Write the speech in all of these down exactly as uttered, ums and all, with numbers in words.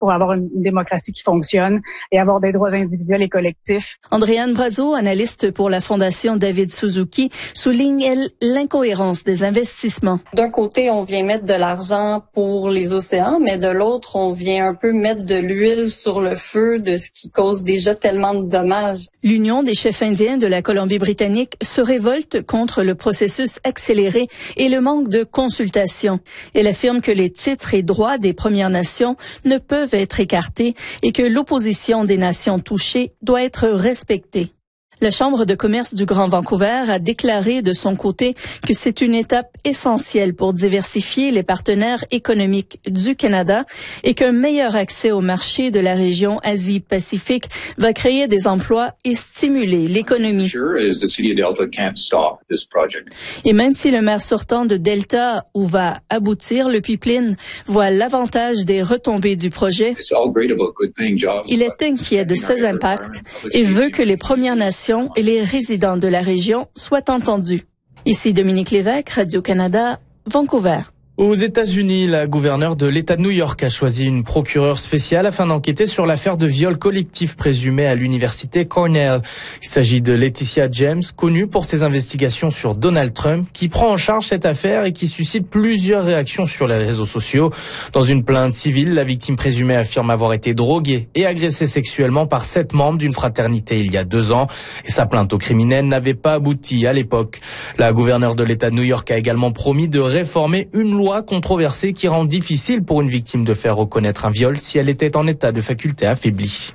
pour avoir une, une démocratie qui fonctionne et avoir des droits individuels et collectifs. Andréane Brazo, analyste pour la Fondation David Suzuki, souligne, elle, l'incohérence des investissements. D'un côté, on vient mettre de l'argent pour les océans, mais de l'autre, on vient un peu mettre de l'huile sur le feu de ce qui cause déjà tellement de dommages. L'Union des chefs indiens de la Colombie-Britannique se révolte contre le processus accéléré et le manque de consultation. Elle affirme que les titres et droits des Premières Nations ne peuvent être écartés et que l'opposition des nations touchées doit être respectée. La Chambre de commerce du Grand Vancouver a déclaré de son côté que c'est une étape essentielle pour diversifier les partenaires économiques du Canada et qu'un meilleur accès au marché de la région Asie-Pacifique va créer des emplois et stimuler l'économie. Et même si le maire sortant de Delta, où va aboutir le pipeline, voit l'avantage des retombées du projet, il est inquiet de ses impacts et veut que les Premières Nations et les résidents de la région soient entendus. Ici Dominique Lévesque, Radio-Canada, Vancouver. Aux États-Unis, la gouverneure de l'État de New York a choisi une procureure spéciale afin d'enquêter sur l'affaire de viol collectif présumé à l'université Cornell. Il s'agit de Laetitia James, connue pour ses investigations sur Donald Trump, qui prend en charge cette affaire et qui suscite plusieurs réactions sur les réseaux sociaux. Dans une plainte civile, la victime présumée affirme avoir été droguée et agressée sexuellement par sept membres d'une fraternité il y a deux ans. Et sa plainte au criminel n'avait pas abouti à l'époque. La gouverneure de l'État de New York a également promis de réformer une loi controversée qui rend difficile pour une victime de faire reconnaître un viol si elle était en état de faculté affaiblie.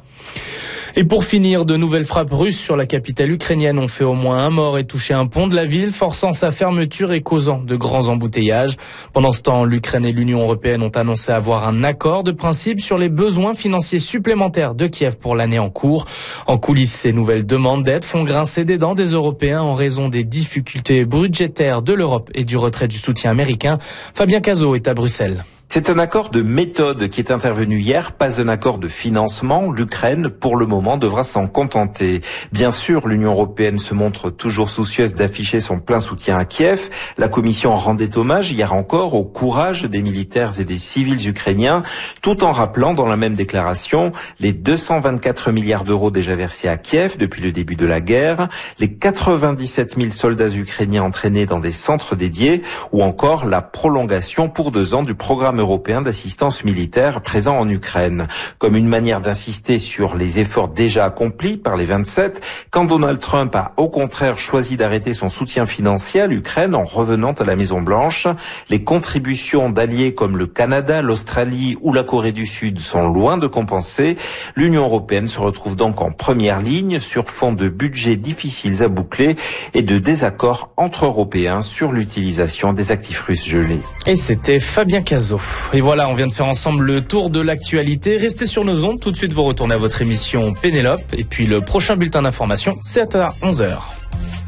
Et pour finir, de nouvelles frappes russes sur la capitale ukrainienne ont fait au moins un mort et touché un pont de la ville, forçant sa fermeture et causant de grands embouteillages. Pendant ce temps, l'Ukraine et l'Union européenne ont annoncé avoir un accord de principe sur les besoins financiers supplémentaires de Kiev pour l'année en cours. En coulisses, ces nouvelles demandes d'aide font grincer des dents des Européens en raison des difficultés budgétaires de l'Europe et du retrait du soutien américain. Fabien Cazot est à Bruxelles. C'est un accord de méthode qui est intervenu hier, pas un accord de financement. L'Ukraine, pour le moment, devra s'en contenter. Bien sûr, l'Union européenne se montre toujours soucieuse d'afficher son plein soutien à Kiev. La Commission rendait hommage hier encore au courage des militaires et des civils ukrainiens, tout en rappelant dans la même déclaration les deux cent vingt-quatre milliards d'euros déjà versés à Kiev depuis le début de la guerre, les quatre-vingt-dix-sept mille soldats ukrainiens entraînés dans des centres dédiés, ou encore la prolongation pour deux ans du programme européen d'assistance militaire présent en Ukraine. Comme une manière d'insister sur les efforts déjà accomplis par les vingt-sept, quand Donald Trump a au contraire choisi d'arrêter son soutien financier à l'Ukraine en revenant à la Maison-Blanche, les contributions d'alliés comme le Canada, l'Australie ou la Corée du Sud sont loin de compenser. L'Union européenne se retrouve donc en première ligne sur fond de budgets difficiles à boucler et de désaccords entre Européens sur l'utilisation des actifs russes gelés. Et c'était Fabien Cazot. Et voilà, on vient de faire ensemble le tour de l'actualité. Restez sur nos ondes. Tout de suite, vous retournez à votre émission Pénélope. Et puis le prochain bulletin d'information, c'est à onze heures.